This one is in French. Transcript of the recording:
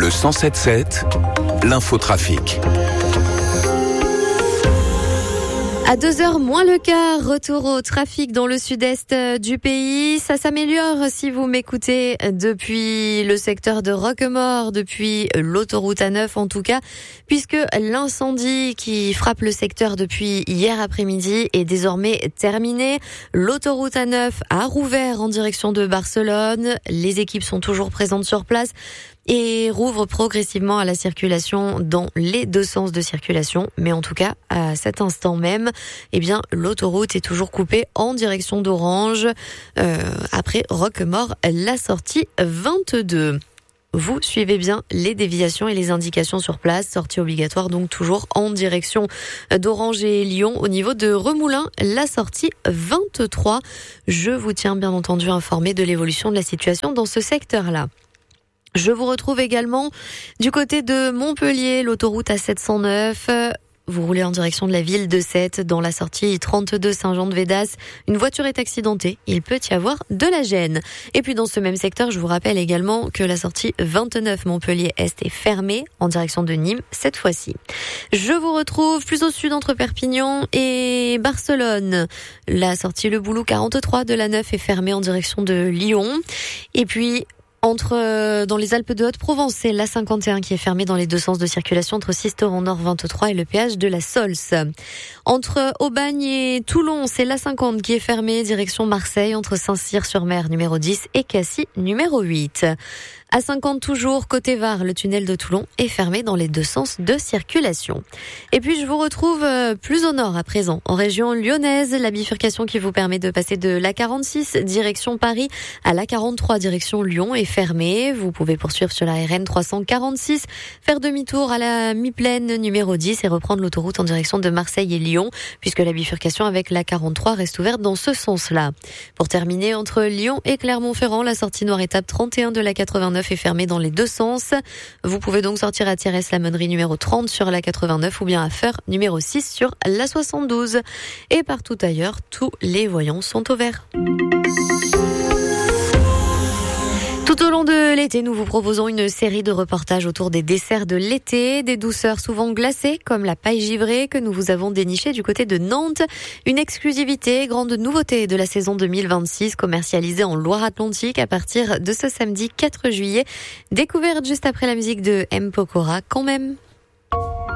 Le 107.7, l'infotrafic. À 2h moins le quart, retour au trafic dans le sud-est du pays. Ça s'améliore si vous m'écoutez depuis le secteur de Roquemaure, depuis l'autoroute A9 en tout cas, puisque l'incendie qui frappe le secteur depuis hier après-midi est désormais terminé. L'autoroute A9 a rouvert en direction de Barcelone. Les équipes sont toujours présentes sur place et rouvre progressivement à la circulation dans les deux sens de circulation. Mais en tout cas, à cet instant même, l'autoroute est toujours coupée en direction d'Orange. Après Roquemaure, la sortie 22. Vous suivez bien les déviations et les indications sur place. Sortie obligatoire donc toujours en direction d'Orange et Lyon. Au niveau de Remoulins, la sortie 23. Je vous tiens bien entendu informé de l'évolution de la situation dans ce secteur-là. Je vous retrouve également du côté de Montpellier, l'autoroute A709. Vous roulez en direction de la ville de Sète, dans la sortie 32 Saint-Jean-de-Védas. Une voiture est accidentée. Il peut y avoir de la gêne. Et puis dans ce même secteur, je vous rappelle également que la sortie 29 Montpellier-Est est fermée en direction de Nîmes cette fois-ci. Je vous retrouve plus au sud entre Perpignan et Barcelone. La sortie Le Boulou 43 de la 9 est fermée en direction de Lyon. Et puis dans les Alpes de Haute-Provence, c'est la 51 qui est fermée dans les deux sens de circulation entre Sisteron Nord 23 et le péage de la Sols. Entre Aubagne et Toulon, c'est la 50 qui est fermée direction Marseille entre Saint-Cyr-sur-Mer numéro 10 et Cassis numéro 8. À 50 toujours, côté Var, le tunnel de Toulon est fermé dans les deux sens de circulation. Et puis je vous retrouve plus au nord à présent, en région lyonnaise, la bifurcation qui vous permet de passer de la 46 direction Paris à la 43 direction Lyon est fermée. Vous pouvez poursuivre sur la RN 346, faire demi-tour à la mi-plaine numéro 10 et reprendre l'autoroute en direction de Marseille et Lyon, puisque la bifurcation avec la 43 reste ouverte dans ce sens-là. Pour terminer, entre Lyon et Clermont-Ferrand, la sortie noire étape 31 de la 89 est fermée dans les deux sens. Vous pouvez donc sortir à Thierès-la-Monnerie numéro 30 sur la 89 ou bien à Feur numéro 6 sur la 72. Et partout ailleurs, tous les voyants sont au vert. Tout au long de l'été, nous vous proposons une série de reportages autour des desserts de l'été, des douceurs souvent glacées comme la paille givrée que nous vous avons dénichée du côté de Nantes. Une exclusivité, grande nouveauté de la saison 2026 commercialisée en Loire-Atlantique à partir de ce samedi 4 juillet. Découverte juste après la musique de M. Pokora quand même.